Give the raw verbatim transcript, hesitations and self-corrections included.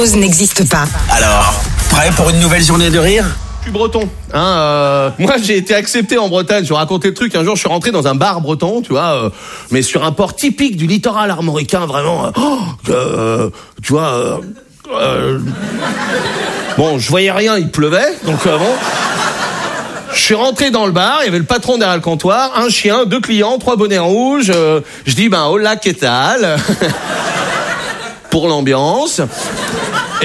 n'existe pas. Alors, prêt pour une nouvelle journée de rire ? Je suis breton. Hein, euh, moi, j'ai été accepté en Bretagne. Je vais raconter le truc. Un jour, je suis rentré dans un bar breton, tu vois, euh, mais sur un port typique du littoral armoricain, vraiment. Euh, oh, euh, tu vois. Euh, euh, bon, je voyais rien, il pleuvait, donc euh, bon. Je suis rentré dans le bar, il y avait le patron derrière le comptoir, un chien, deux clients, trois bonnets en rouge. Euh, je dis, ben, hola, qu'est-ce que pour l'ambiance.